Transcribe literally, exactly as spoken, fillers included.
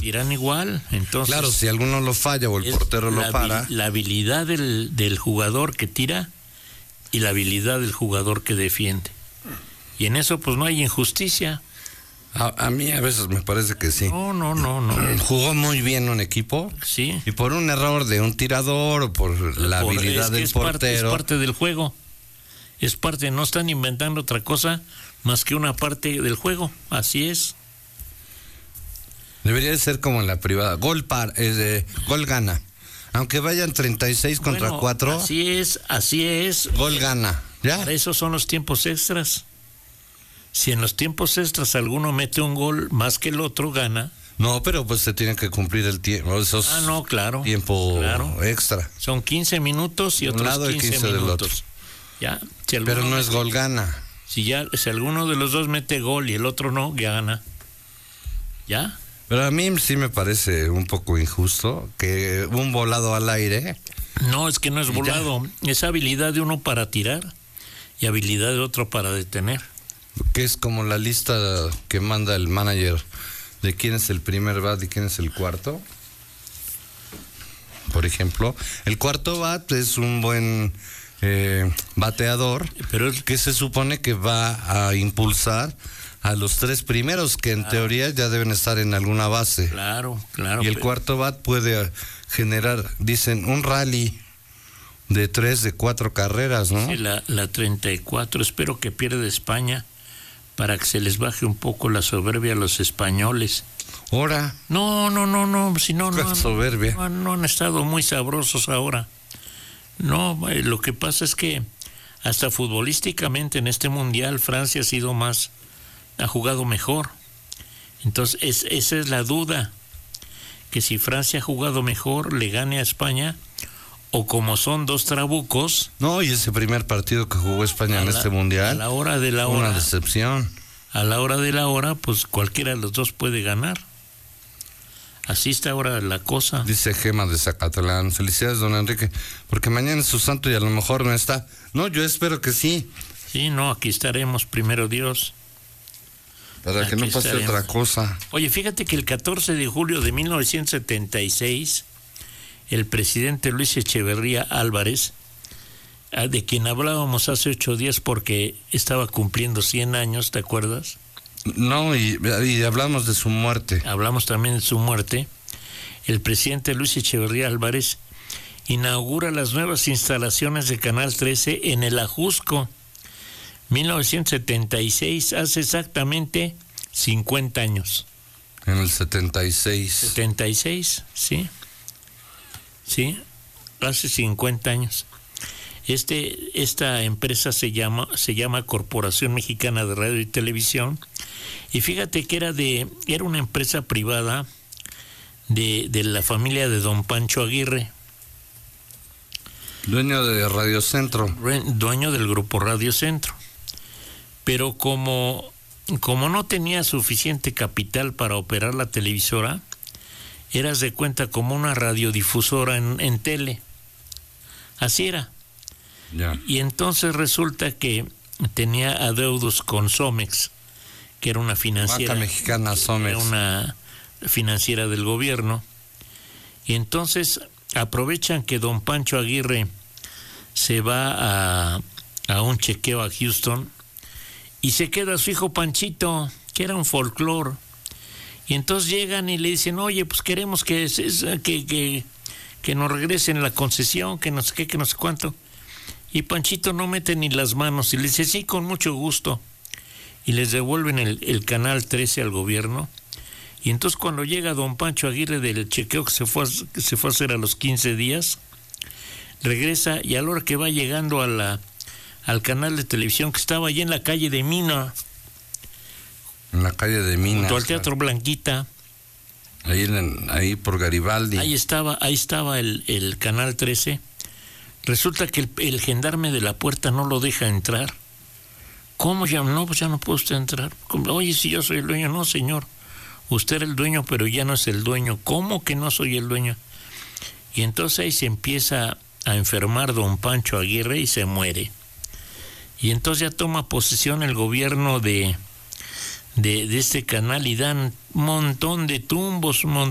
Tiran igual, entonces... Claro, si alguno lo falla o el portero lo para... La habilidad del, del jugador que tira y la habilidad del jugador que defiende. Y en eso pues no hay injusticia. A, a mí a veces me parece que sí. No, no, no, no. Jugó muy bien un equipo. Sí. Y por un error de un tirador o por la por, habilidad es que del es portero. Parte, es parte del juego. Es parte, no están inventando otra cosa más que una parte del juego. Así es. Debería de ser como en la privada. Gol par, eh, de, gol gana. Aunque vayan treinta y seis contra bueno, cuatro. Así es, así es. Gol gana. ¿Ya? Para eso son los tiempos extras. Si en los tiempos extras alguno mete un gol más que el otro, gana. No, pero pues se tiene que cumplir el tiempo. Esos ah, no, claro. Tiempo claro. extra. Son quince minutos y otros lado quince, quince minutos. Del otro. Ya. Si pero no es gol gana. Si ya, si alguno de los dos mete gol y el otro no, ya gana. ¿Ya? Pero a mí sí me parece un poco injusto que un volado al aire. No, es que no es volado. Ya. Es habilidad de uno para tirar y habilidad de otro para detener. Que es como la lista que manda el manager de quién es el primer bat y quién es el cuarto. Por ejemplo, el cuarto bat es un buen eh, bateador, pero el que se supone que va a impulsar a los tres primeros, que en claro. teoría ya deben estar en alguna base. Claro, claro. Y el pero... cuarto bat puede generar, dicen, un rally de tres, de cuatro carreras, ¿no? Sí, la, la treinta y cuatro, espero que pierda España para que se les baje un poco la soberbia a los españoles. ¿Ahora? No, no, no, no, si no, no, soberbia? No, no han estado muy sabrosos ahora. No, lo que pasa es que hasta futbolísticamente en este mundial Francia ha sido más, ha jugado mejor. Entonces es, esa es la duda, que si Francia ha jugado mejor le gane a España, o como son dos trabucos. No, y ese primer partido que jugó España en la, este mundial, a la hora de la hora, una decepción. A la hora de la hora, pues cualquiera de los dos puede ganar. Así está ahora la cosa. Dice Gema de Zacatlán, felicidades don Enrique, porque mañana es su santo y a lo mejor no está. No, yo espero que sí. Sí, no, aquí estaremos, primero Dios. Para aquí que no pase estaremos. Otra cosa. Oye, fíjate que el catorce de julio de mil novecientos setenta y seis, el presidente Luis Echeverría Álvarez, de quien hablábamos hace ocho días porque estaba cumpliendo cien años, ¿te acuerdas? No, y, y hablamos de su muerte. Hablamos también de su muerte. El presidente Luis Echeverría Álvarez inaugura las nuevas instalaciones de Canal trece en el Ajusco. mil novecientos setenta y seis, hace exactamente cincuenta años. En el setenta y seis. setenta y seis, sí. Sí, hace cincuenta años. Este, esta empresa se llama, se llama Corporación Mexicana de Radio y Televisión, y fíjate que era de, era una empresa privada de, de la familia de don Pancho Aguirre. Dueño de Radio Centro. Dueño del grupo Radio Centro. Pero como, como no tenía suficiente capital para operar la televisora, eras de cuenta como una radiodifusora en, en tele. Así era. Ya. Y entonces resulta que tenía adeudos con Somex, que era una financiera. Banca Mexicana Somex. Era una financiera del gobierno. Y entonces aprovechan que don Pancho Aguirre se va a, a un chequeo a Houston y se queda su hijo Panchito, que era un folclore. Y entonces llegan y le dicen, oye, pues queremos que, que, que, que nos regresen la concesión, que no sé qué, que no sé cuánto. Y Panchito no mete ni las manos y le dice, sí, con mucho gusto. Y les devuelven el, el Canal trece al gobierno. Y entonces cuando llega don Pancho Aguirre del chequeo que se fue a, que se fue a hacer a los quince días, regresa y a la hora que va llegando a la, al canal de televisión que estaba allí en la calle de Mina, en la calle de Mina, junto al Teatro Blanquita, ahí, en, ahí por Garibaldi, ahí estaba, ahí estaba el, el Canal trece. Resulta que el, el gendarme de la puerta no lo deja entrar. ¿Cómo ya? No, pues ya no puede usted entrar. Oye, si yo soy el dueño. No, señor, usted era el dueño, pero ya no es el dueño. ¿Cómo que no soy el dueño? Y entonces ahí se empieza a enfermar don Pancho Aguirre y se muere. Y entonces ya toma posesión el gobierno de, de, de este canal y dan un montón de tumbos, un montón